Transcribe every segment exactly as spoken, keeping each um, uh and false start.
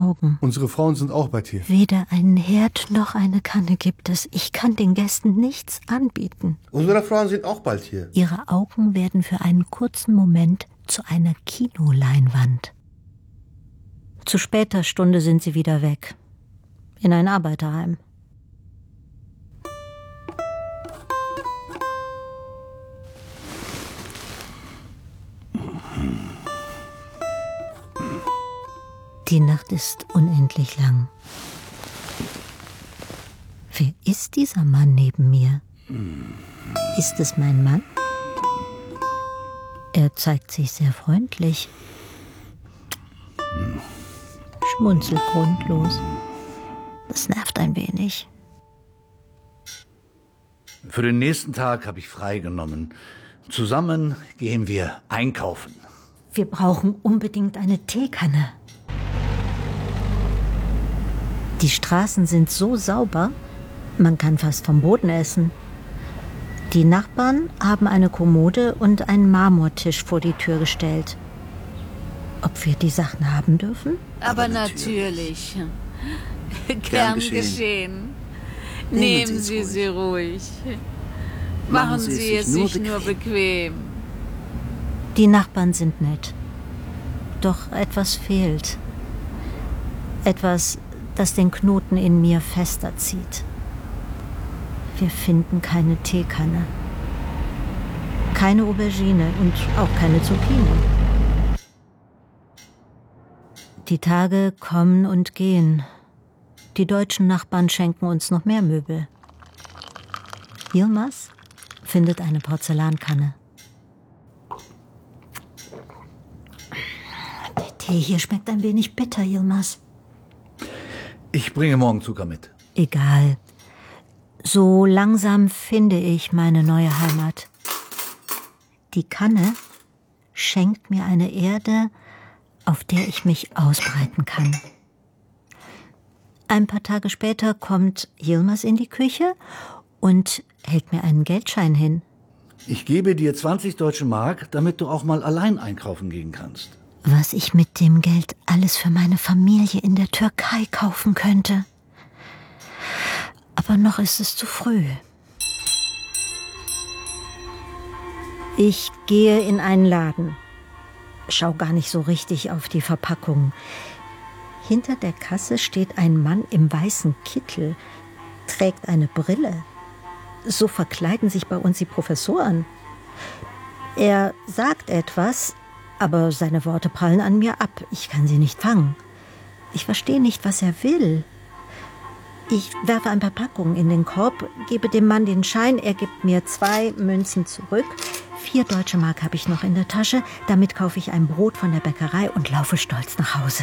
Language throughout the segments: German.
Augen. Unsere Frauen sind auch bei Tier. Weder einen Herd noch eine Kanne gibt es. Ich kann den Gästen nichts anbieten. Unsere Frauen sind auch bald hier. Ihre Augen werden für einen kurzen Moment zu einer Kinoleinwand. Zu später Stunde sind sie wieder weg. In ein Arbeiterheim. Die Nacht ist unendlich lang. Wer ist dieser Mann neben mir? Ist es mein Mann? Er zeigt sich sehr freundlich. Schmunzelt grundlos. Das nervt ein wenig. Für den nächsten Tag habe ich freigenommen. Zusammen gehen wir einkaufen. Wir brauchen unbedingt eine Teekanne. Die Straßen sind so sauber, man kann fast vom Boden essen. Die Nachbarn haben eine Kommode und einen Marmortisch vor die Tür gestellt. Ob wir die Sachen haben dürfen? Aber, Aber natürlich. natürlich. Gern geschehen. geschehen. Nehmen, Nehmen Sie sie ruhig. Machen, Machen Sie, Sie es sich nur, nur bequem. Die Nachbarn sind nett. Doch etwas fehlt. Etwas, das den Knoten in mir fester zieht. Wir finden keine Teekanne. Keine Aubergine und auch keine Zucchini. Die Tage kommen und gehen. Die deutschen Nachbarn schenken uns noch mehr Möbel. Yilmaz findet eine Porzellankanne. Der Tee hier schmeckt ein wenig bitter, Yilmaz. Ich bringe morgen Zucker mit. Egal. So langsam finde ich meine neue Heimat. Die Kanne schenkt mir eine Erde, auf der ich mich ausbreiten kann. Ein paar Tage später kommt Yilmaz in die Küche und hält mir einen Geldschein hin. Ich gebe dir zwanzig deutsche Mark, damit du auch mal allein einkaufen gehen kannst. Was ich mit dem Geld alles für meine Familie in der Türkei kaufen könnte. Aber noch ist es zu früh. Ich gehe in einen Laden. Schau gar nicht so richtig auf die Verpackung. Hinter der Kasse steht ein Mann im weißen Kittel, trägt eine Brille. So verkleiden sich bei uns die Professoren. Er sagt etwas, aber seine Worte prallen an mir ab. Ich kann sie nicht fangen. Ich verstehe nicht, was er will. Ich werfe ein paar Packungen in den Korb, gebe dem Mann den Schein, er gibt mir zwei Münzen zurück. Vier deutsche Mark habe ich noch in der Tasche. Damit kaufe ich ein Brot von der Bäckerei und laufe stolz nach Hause.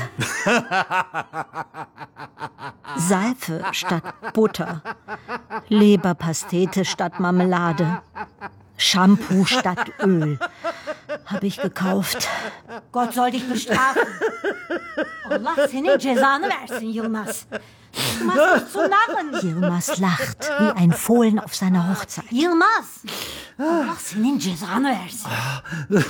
Seife statt Butter. Leberpastete statt Marmelade. Shampoo statt Öl. Habe ich gekauft. Gott soll dich bestrafen. Allah senin cezanı versin Yilmaz. Du machst mich zu Narren. Yilmaz lacht wie ein Fohlen auf seiner Hochzeit. Yilmaz! Allah senin cezanı versin.